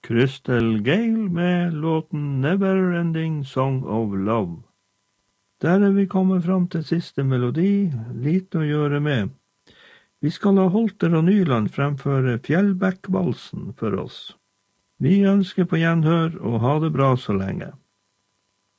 Crystal Gale med låten Never Ending Song of Love. Der vi kommet fram til siste melodi, lite å gjøre med. Vi skal la Holter og Nyland fremføre Fjellbekkvalsen for oss. Vi ønsker på gjenhør og ha det bra så lenge.